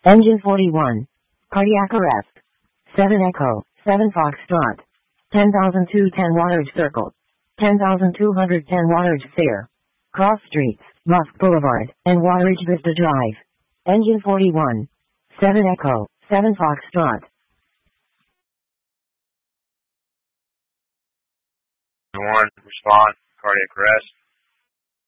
Engine 41. Cardiac arrest. 7 Echo, 7 Foxtrot. 10,210 wattage circle. 10,210 wattage fair. Cross streets, Musk Boulevard, and Wateridge Vista Drive. Engine 41. 7 Echo, 7 Foxtrot. 1, respond, cardiac arrest.